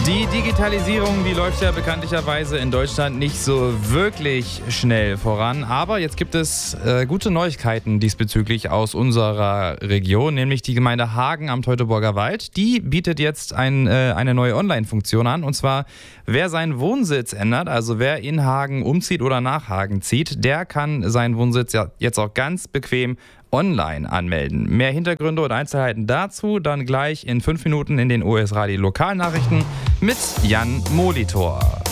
Die Digitalisierung, die läuft ja bekanntlicherweise in Deutschland nicht so wirklich schnell voran. Aber jetzt gibt es gute Neuigkeiten diesbezüglich aus unserer Region, nämlich die Gemeinde Hagen am Teutoburger Wald. Die bietet jetzt eine neue Online-Funktion an. Und zwar, wer seinen Wohnsitz ändert, also wer in Hagen umzieht oder nach Hagen zieht, der kann seinen Wohnsitz ja jetzt auch ganz bequem online anmelden. Mehr Hintergründe und Einzelheiten dazu dann gleich in 5 Minuten in den OS Radio Lokalnachrichten mit Jan Molitor.